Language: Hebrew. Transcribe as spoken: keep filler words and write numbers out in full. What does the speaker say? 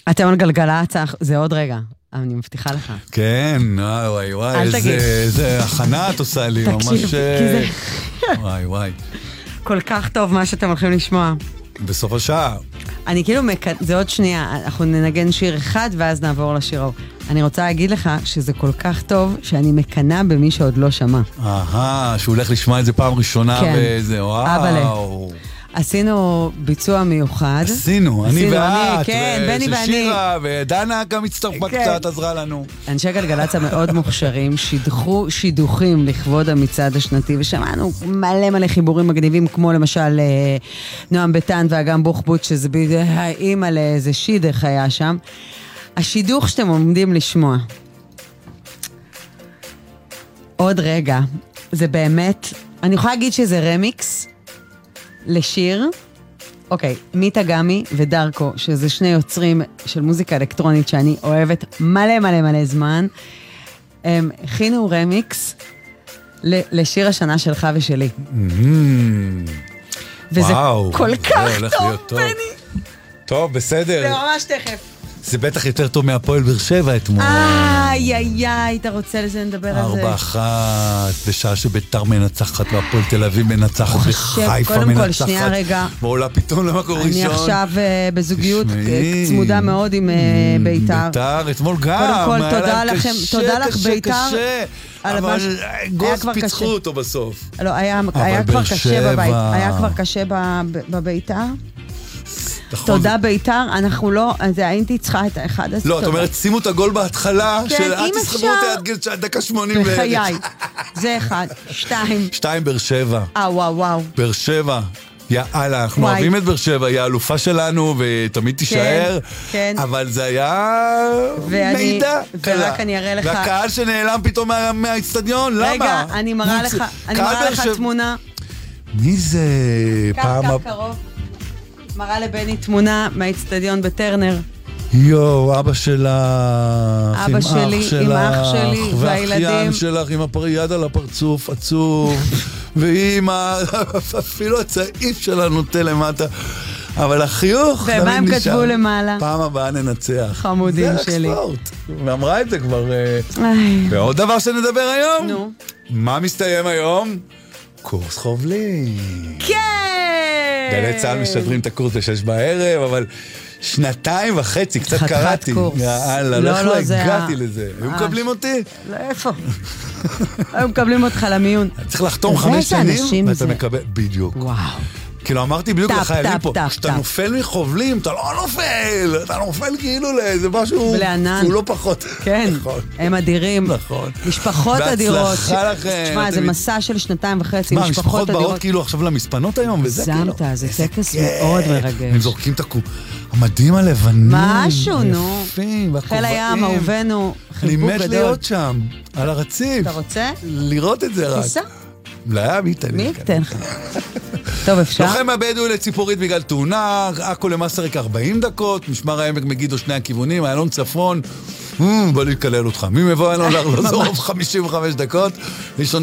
אתם על גלגלצ, זה עוד רגע, אני מבטיחה לך. כן, וואי וואי, איזה הכנה את עושה לי, ממש... תקשיב, כי זה... וואי וואי. כל כך טוב מה שאתם הולכים לשמוע. בסוף השעה. אני כאילו, זה עוד שנייה, אנחנו ננגן שיר אחד ואז נעבור לשיר ההוא. אני רוצה להגיד לך שזה כל כך טוב שאני מקנה במי שעוד לא שמע. אהה, שהוא הולך לשמוע את זה פעם ראשונה וזה, וואו. עשינו ביצוע מיוחד. עשינו, אני ואת, ושירה, ודנה גם הצטרפה קצת, עזרה לנו. אנשי גלגלצ המאוד מוכשרים, שידחו שידוכים לכבוד המצעד השנתי, ושמענו מלא מלא חיבורים מגניבים, כמו למשל נועם ביטן ואגם בוחבוט, שזה האימא לאיזה שידך היה שם. השידוך שאתם עומדים לשמוע. עוד רגע, זה באמת, אני יכולה להגיד שזה רמיקס, לשיר, אוקיי, מיטה גמי ודרקו, שזה שני יוצרים של מוזיקה אלקטרונית שאני אוהבת מלא מלא מלא זמן, הם הכינו רמיקס לשיר השנה שלך ושלי. וזה כל כך טוב, בני. טוב, בסדר. זה ממש תכף. זה בטח יותר טוב מהפועל באר שבע אתמול. איי, איי, איי, אתה רוצה לזה נדבר על זה? ארבע אחת, בשעה שביתר מנצחת והפועל תל אביב מנצחת וחיפה מנצחת. קודם כל, שנייה רגע. ועולה פתאום למקור ראשון. אני עכשיו בזוגיות צמודה מאוד עם ביתר. ביתר, אתמול גם. קודם כל, תודה לכם, תודה לך ביתר. אבל גוז פיצחו אותו בסוף. לא, היה כבר קשה בבית. היה כבר קשה בביתר. תודה ביתר, אנחנו לא, אז הייתי צריכה את האחד הזה. לא, את אומרת, שימו את הגול בהתחלה, של אל תסחבו אותי עד גיל דקה שמונים. בחיי, זה אחד, שתיים. שתיים באר שבע. אה, וואו, וואו. באר שבע, יאללה, אנחנו אוהבים את באר שבע, היא האלופה שלנו, ותמיד תישאר, אבל זה היה מידע. ורק אני אראה לך. והקהל שנעלם פתאום מהאצטדיון, למה? רגע, אני מראה לך, אני מראה לך תמונה. מי זה? כך, כך קרוב. מראה לבני תמונה מהאצטדיון בטרנר. יו, אבא שלך, אבא שלי, עם אח שלי, והילדים. והאחיין שלך עם היד על הפרצוף, עצוב. ועם אפילו הצעיף שלה נוטה למטה. אבל החיוך, ומה הם כתבו למעלה? פעם הבאה ננצח. חמודים שלי. זה הספורט. ואמרה את זה כבר. ועוד דבר שנדבר היום. נו. מה מסתיים היום? קורס חובלים. כן! גלי צהל משדרים את הקורס בשש בערב, אבל שנתיים וחצי, קצת קראתי. יאללה, לא לא הגעתי לזה. היו מקבלים אותי? לא, איפה? היו מקבלים אותך למיון. צריך לחתום חמש שנים, ואתה מקבל, בדיוק. וואו. כאילו אמרתי בדיוק לחיילים פה, כשאתה נופל מחובלים, אתה לא נופל, אתה נופל כאילו לאיזה משהו, הוא לא פחות. כן, הם אדירים. נכון. משפחות אדירות. והצלחה לכם. תשמע, זה מסע של שנתיים וחצי, משפחות אדירות. מה, משפחות באות כאילו עכשיו למספנות היום, וזה כאילו. זמת, זה טקס מאוד מרגש. הם זורקים את המדים הלבנים. משהו, נו. יפים, והכובעים. חיל הים, אהובנו, חיבוק גדול. אני מת להיות שם, על הרציף. אתה רוצה? לראות את זה רק. כיסה? לא, מי יתן לי. מי יתן לך? טוב, אפשר? לוחם הבדואי לציפורית בגלל תאונה, עכו למסריק ארבעים דקות, משמר העמק מגידו שני הכיוונים, איילון צפון, בוא להתקלל אותך. מי מבוא איילון לארלוזורוב חמישים וחמש דקות, ראשון